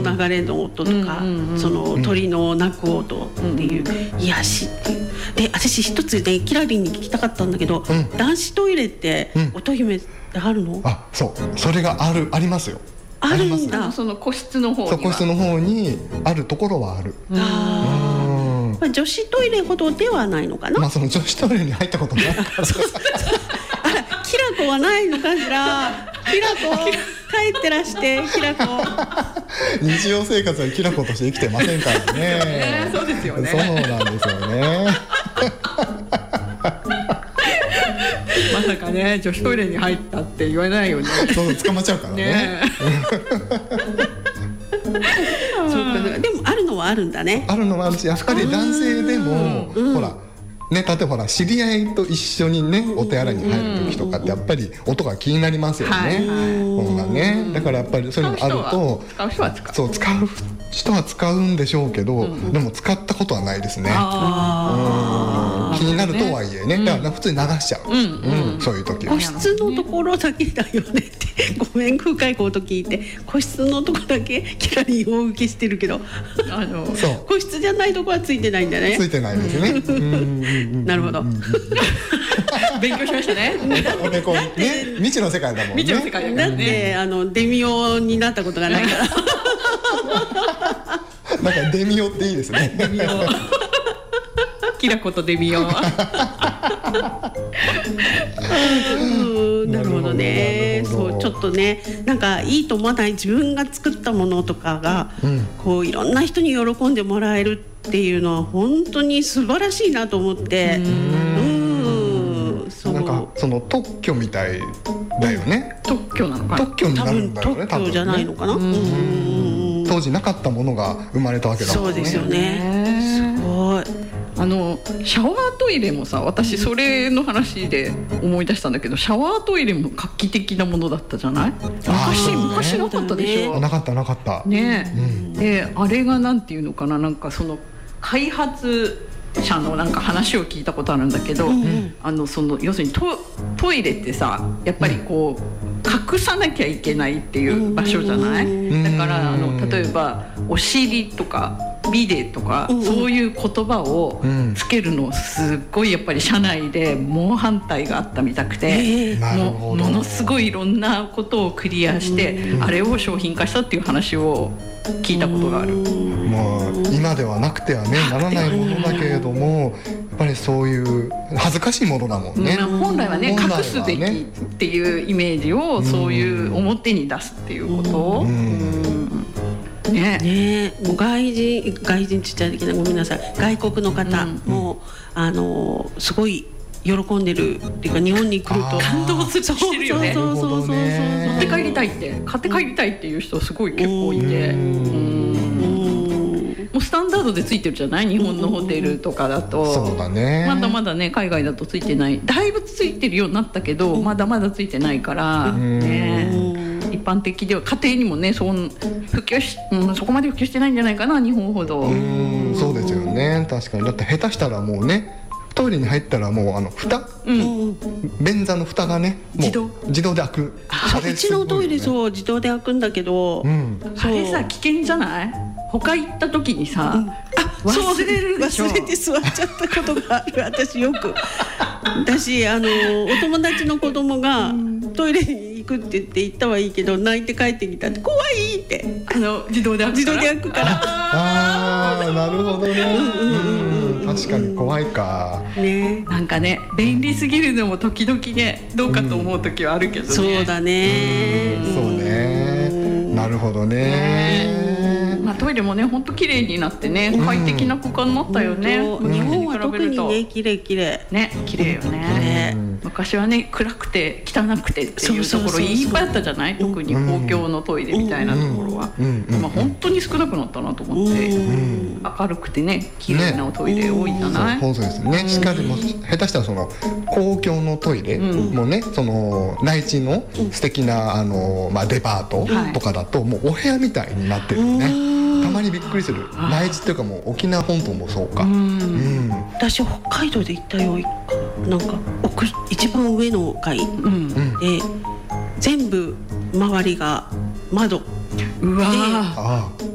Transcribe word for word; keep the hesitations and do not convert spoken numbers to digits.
流れの音とか、うんうん、その鳥の鳴く音っていう、うん、癒しっていうで、私一つねキラリンに聞きたかったんだけど、うん、男子トイレって乙姫ってあるの？ あ、そうそれがあるありますよ。 あるんだ。 その個室の方には、 そう個室の方にあるところはある。 ああ、女子トイレほどではないのかな。 まあその女子トイレに入ったことないからあら、 キラコはないのかしら。キラコ帰ってらしてキラコ日常生活はキラコとして生きてませんからね、 えー、そうですよね。 そうなんですよねまさかね女子トイレに入ったって言わないよね。 そう捕まっちゃうから ね, ねそうか。でもあるのはあるんだね。 あるのはあるし、やっぱり男性でもほらね、例えばほら知り合いと一緒にねお手洗いに入る時とかってやっぱり音が気になりますよね、はいはい、そうだね。だからやっぱりそういうのがあると使う人は使う、 そう使う人は使うんでしょうけど、うん、でも使ったことはないですね。あ、うん、気になるとはいえね、うん、だから普通に流しちゃう、うんうん、そういう時は個室のところだけだよねってごめん空海こと聞いて、個室のところだけキラリンを受けしてるけどあのそう個室じゃないところはついてないんだね。 ついてないですねうんなるほど勉強しましたねおねこね未知の世界だもんね。 未知の世界だからね。 だってあのデミオになったことがないからなんかデミオっていいですね。 デミオキラコとデミオなるほどね。そうちょっとねなんかいいと思わない自分が作ったものとかが、うん、こういろんな人に喜んでもらえるっていうのは本当に素晴らしいなと思って、うん、そうなんかその特許みたいだよね。 特許なのかな。 特許になるんだよね。 特許じゃないのかな、うん、 当時なかったものが生まれたわけだもんね。 そうですよね。すごい。 あのシャワートイレもさ、私それの話で思い出したんだけど、シャワートイレも画期的なものだったじゃない。昔昔なかったでしょ、 ね、なかったなかったね、うん、であれがなんていうのかな、なんかその開発者のなんか話を聞いたことあるんだけど、うん、あのその要するに ト, トイレってさやっぱりこう隠さなきゃいけないっていう場所じゃない、うん、だからあの例えばお尻とかビデとか、うん、そういう言葉をつけるのすっごいやっぱり社内で猛反対があったみたくて、えー、も, ものすごいいろんなことをクリアして、うん、あれを商品化したっていう話を聞いたことがある。 もう今ではなくてはねならないものだけれども、やっぱりそういう恥ずかしいものだもんね、 うん、本来はね隠すべきっていうイメージをそういう表に出すっていうことを、うんうんねね、もう外人外人って言っちゃいけない、ごめんなさい、外国の方、うん、もうあのすごい喜んでるっていうか、日本に来ると感動するしてるよね。 そうそうそうそうそう、 買って帰りたいって買って帰りたいっていう人すごい結構いて、うん、もうスタンダードでついてるじゃない、日本のホテルとかだと。 そうだね、 まだまだね海外だとついてない、だいぶついてるようになったけど、まだまだついてないからね、一般的では家庭にもねそう普及し、うん、そこまで普及してないんじゃないかな、日本ほど。 うーん、そうですよね、確かに。だって下手したらもうねトイレに入ったらもうあの蓋、うん、便座の蓋がねもう自動自動で開く。 あれ、うちのトイレそう自動で開くんだけど、うん、 あれさ危険じゃない？他行った時にさ、うん、あ忘れるでしょ。 忘れて座っちゃったことがある私よく。私あのお友達の子供がトイレに行くって言って行ったはいいけど泣いて帰ってきたって怖いって、 あの自動で開くから。自動で開くから。 ああなるほどね。うん、確かに怖いか、 ね、なんかね便利すぎるのも時々ねどうかと思う時はあるけどね、うん、 そうだね、 うん、そうね、なるほどね、 まあ、トイレもねほんと綺麗になってね快適な空間になったよね、 うん、日本は特にね綺麗綺麗ね綺麗よね、うん、昔はね暗くて汚くてっていうところいっぱいあったじゃない、特に公共のトイレみたいなところは、うん、まあ、本当に少なくなったなと思って、うん、明るくてね綺麗なトイレ多いんじゃない、 ね、そうですね、しかりも下手したらその公共のトイレもね、その内地の素敵なあの、まあ、デパートとかだともうお部屋みたいになってるよね、たまにびっくりする。内地っていうかもう沖縄本島もそうか、うん、うん、 私北海道で行ったよ、なんか奥一番上の階、うん、で全部周りが窓うわで